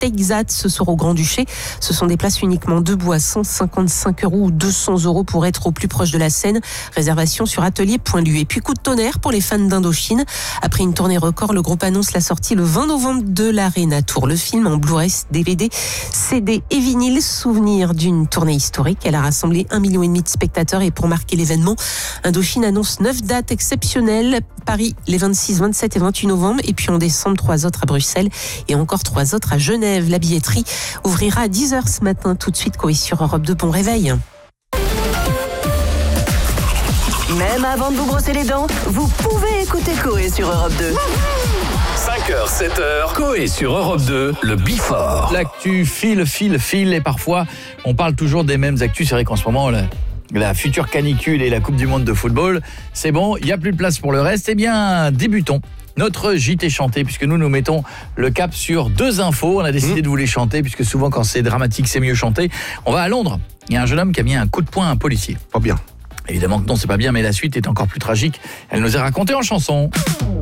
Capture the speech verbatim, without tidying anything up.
Texat ce soir au Grand-Duché. Ce sont des places uniquement debout à cent cinquante-cinq euros ou deux cents euros pour être au plus proche de la scène. Réservation sur atelier point l u. Et puis coup de tonnerre pour les fans d'Indochine. Après une tournée record, le groupe annonce la sortie le vingt novembre de l'Arena Tour. Le film en Blu-ray, D V D, C D et vinyle, souvenir d'une tournée historique. Elle a rassemblé un million et demi de spectateurs et pour marquer l'événement, Indochine annonce neuf dates exceptionnelles. Paris les vingt-six, vingt-sept et vingt-huit novembre et puis en décembre, trois autres à Bruxelles et encore trois autres à Genève. La billetterie ouvrira à dix heures ce matin. Tout de suite, Coé sur Europe deux. Bon réveil. Même avant de vous brosser les dents, vous pouvez écouter Coé sur Europe deux. cinq heures, sept heures, Coé sur Europe deux, le Before. L'actu file, file, file et parfois on parle toujours des mêmes actus. C'est vrai qu'en ce moment, la, la future canicule et la Coupe du Monde de football, c'est bon, il n'y a plus de place pour le reste. Eh bien, débutons notre J T chanté, puisque nous nous mettons le cap sur deux infos. On a décidé mmh. de vous les chanter, puisque souvent quand c'est dramatique, c'est mieux chanter. On va à Londres. Il y a un jeune homme qui a mis un coup de poing à un policier. Pas bien. Évidemment que non, c'est pas bien, mais la suite est encore plus tragique. Elle nous est racontée en chanson.